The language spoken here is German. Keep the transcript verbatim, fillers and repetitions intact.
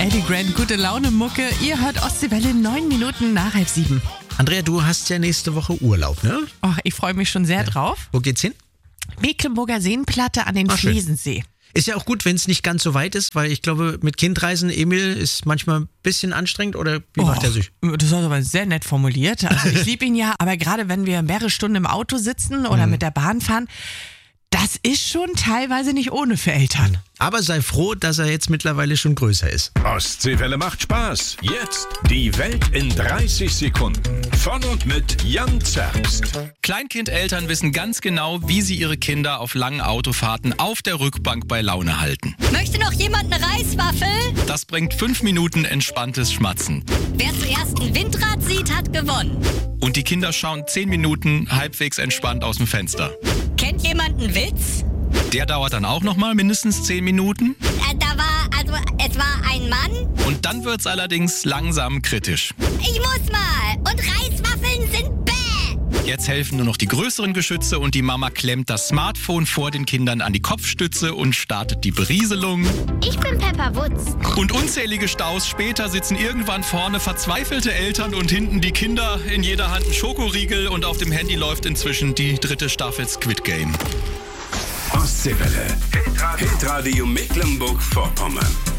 Eddie Grant, gute Laune Mucke. Ihr hört Ostseewelle neun Minuten nach halb sieben. Andrea, du hast ja nächste Woche Urlaub, ne? Oh, ich freue mich schon sehr ja. drauf. Wo geht's hin? Mecklenburger Seenplatte an den Ach, Schlesensee. Ist ja auch gut, wenn es nicht ganz so weit ist, weil ich glaube, mit Kindreisen, Emil, ist manchmal ein bisschen anstrengend, oder wie oh, macht er sich? Das ist aber sehr nett formuliert. Also ich liebe ihn ja, aber gerade wenn wir mehrere Stunden im Auto sitzen oder mhm. mit der Bahn fahren, das ist schon teilweise nicht ohne für Eltern. Aber sei froh, dass er jetzt mittlerweile schon größer ist. Ostseewelle macht Spaß. Jetzt die Welt in dreißig Sekunden. Von und mit Jan Zerbst. Kleinkindeltern wissen ganz genau, wie sie ihre Kinder auf langen Autofahrten auf der Rückbank bei Laune halten. Möchte noch jemand eine Reiswaffel? Das bringt fünf Minuten entspanntes Schmatzen. Wer zuerst ein Windrad sieht, hat gewonnen. Und die Kinder schauen zehn Minuten halbwegs entspannt aus dem Fenster. Kennt jemand einen Witz? Der dauert dann auch nochmal mindestens zehn Minuten. Äh, da war, also, es war ein Mann. Und dann wird's allerdings langsam kritisch. Ich muss mal. Und Reiswaffeln sind bäh. Jetzt helfen nur noch die größeren Geschütze und die Mama klemmt das Smartphone vor den Kindern an die Kopfstütze und startet die Berieselung. Ich bin Pepper Wutz. Und unzählige Staus später sitzen irgendwann vorne verzweifelte Eltern und hinten die Kinder, in jeder Hand ein Schokoriegel, und auf dem Handy läuft inzwischen die dritte Staffel Squid Game. Ostseewelle. Hitradio Mecklenburg-Vorpommern.